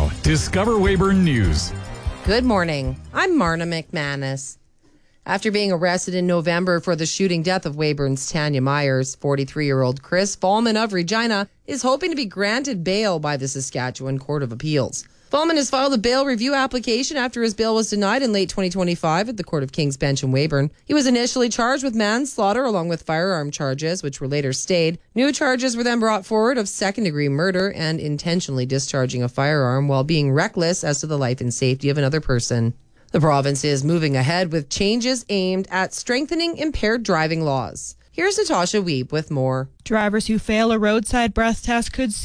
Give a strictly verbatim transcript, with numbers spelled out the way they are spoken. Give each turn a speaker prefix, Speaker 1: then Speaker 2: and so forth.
Speaker 1: now, Discover Weyburn News.
Speaker 2: Good morning. I'm Marna McManus. After being arrested in November for the shooting death of Weyburn's Tanya Myers, forty-three-year-old Chris Fallman of Regina is hoping to be granted bail by the Saskatchewan Court of Appeals. Fallman has filed a bail review application after his bail was denied in late twenty twenty-five at the Court of King's Bench in Weyburn. He was initially charged with manslaughter along with firearm charges, which were later stayed. New charges were then brought forward of second-degree murder and intentionally discharging a firearm while being reckless as to the life and safety of another person. The province is moving ahead with changes aimed at strengthening impaired driving laws. Here's Natasha Wiebe with more.
Speaker 3: Drivers who fail a roadside breath test could